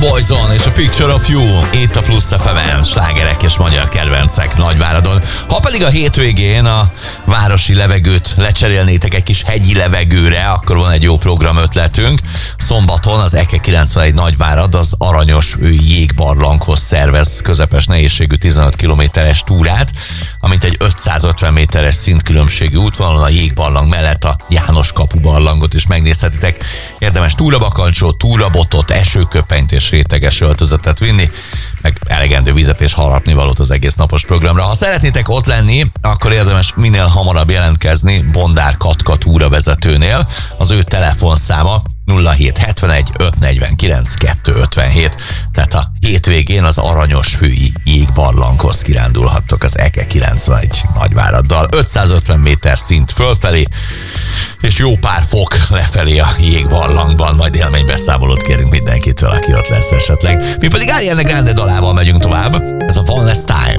Boyzone és a Picture of You itt a Plusz FM-en, slágerek és magyar kedvencek Nagyváradon. Ha pedig a hétvégén a városi levegőt lecserélnétek egy kis hegyi levegőre, akkor van egy jó program ötletünk. Szombaton az EKE 91 Nagyvárad az Aranyos jégbarlanghoz szervez közepes nehézségű 15 kilométeres túrát, amint egy 550 méteres szintkülönbségű útvonalon a jégbarlang mellett a János kapu barlangot is megnézhetitek. Érdemes túrabakancsot, túrabotot, esőköpenyt és réteges öltözetet vinni, meg elegendő vizet és harapnivalót az egész napos programra. Ha szeretnétek ott lenni, akkor érdemes minél hamarabb jelentkezni Bondár Katka túravezetőnél. Az ő telefonszáma 0771 549 257, tehát a hétvégén az Aranyosfői jégbarlanghoz kirándulhattok az EKE 91 Nagyváraddal. 550 méter szint fölfelé, és jó pár fok lefelé a jégbarlangban, majd élménybeszámolót kérünk mindenkitől, aki ott lesz esetleg. Mi pedig Ariana Grande dalával megyünk tovább, ez a One Last Time.